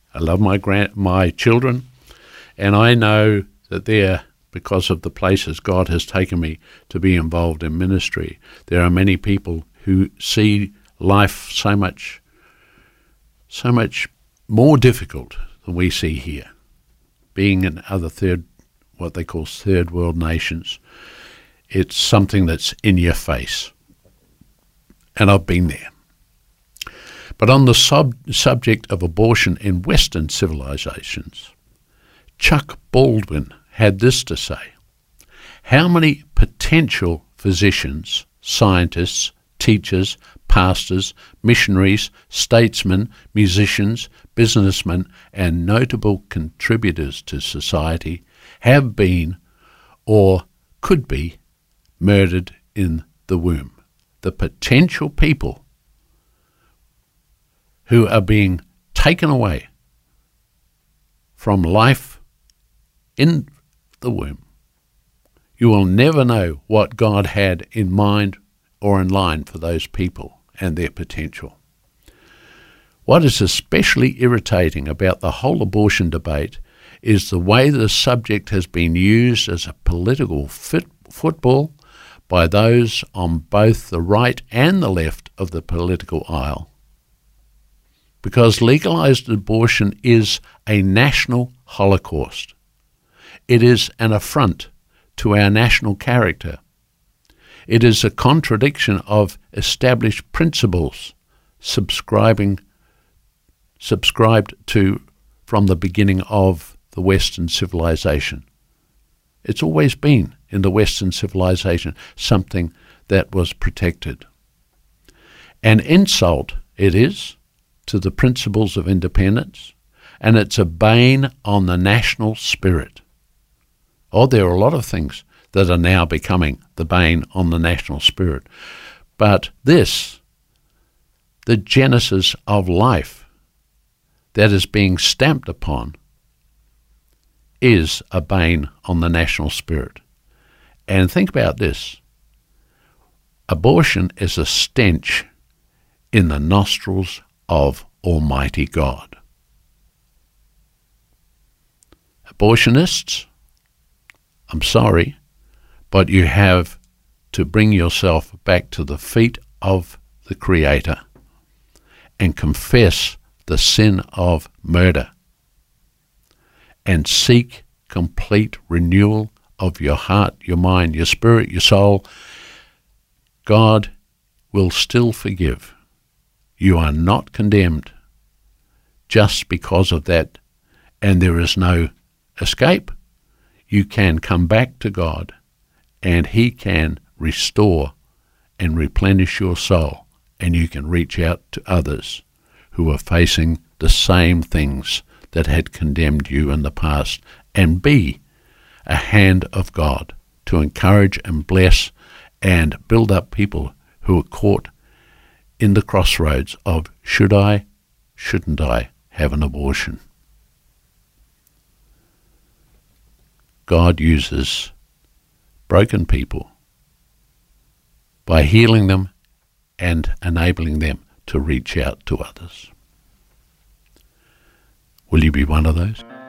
I love my children, and I know that because of the places God has taken me to be involved in ministry, there are many people who see life so much more difficult than we see here. Being in other what they call third world nations, it's something that's in your face. And I've been there. But on the subject of abortion in Western civilizations, Chuck Baldwin had this to say: how many potential physicians, scientists, teachers, pastors, missionaries, statesmen, musicians, businessmen, and notable contributors to society have been or could be murdered in the womb? The potential people who are being taken away from life in the womb. You will never know what God had in mind or in line for those people and their potential. What is especially irritating about the whole abortion debate is the way the subject has been used as a political football by those on both the right and the left of the political aisle. Because legalized abortion is a national holocaust. It is an affront to our national character. It is a contradiction of established principles subscribed to from the beginning of the Western civilization. It's always been in the Western civilization something that was protected. An insult it is to the principles of independence, and it's a bane on the national spirit. Oh, there are a lot of things that are now becoming the bane on the national spirit. But this, the genesis of life that is being stamped upon, is a bane on the national spirit. And think about this. Abortion is a stench in the nostrils of Almighty God. Abortionists, I'm sorry, but you have to bring yourself back to the feet of the Creator and confess the sin of murder and seek complete renewal of your heart, your mind, your spirit, your soul. God will still forgive. You are not condemned just because of that, and there is no escape. You can come back to God, and He can restore and replenish your soul, and you can reach out to others who are facing the same things that had condemned you in the past, and be a hand of God to encourage and bless and build up people who are caught in the crossroads of should I, shouldn't I have an abortion. God uses broken people by healing them and enabling them to reach out to others. Will you be one of those?